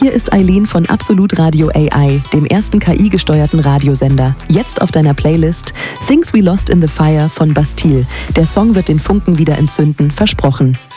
Hier ist Eileen von Absolut Radio AI, dem ersten KI-gesteuerten Radiosender. Jetzt auf deiner Playlist Things We Lost in the Fire von Bastille. Der Song wird den Funken wieder entzünden, versprochen.